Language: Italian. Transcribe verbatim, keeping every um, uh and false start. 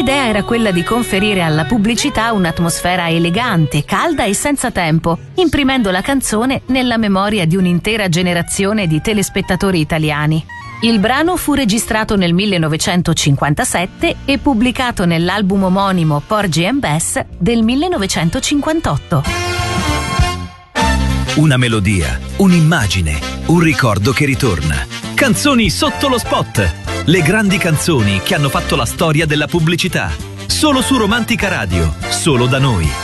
L'idea era quella di conferire alla pubblicità un'atmosfera elegante, calda e senza tempo, imprimendo la canzone nella memoria di un'intera generazione di telespettatori italiani. Il brano fu registrato nel millenovecentocinquantasette e pubblicato nell'album omonimo Porgy and Bess del millenovecentocinquantotto. Una melodia, un'immagine, un ricordo che ritorna. Canzoni sotto lo spot. Le grandi canzoni che hanno fatto la storia della pubblicità. Solo su Romantica Radio, solo da noi.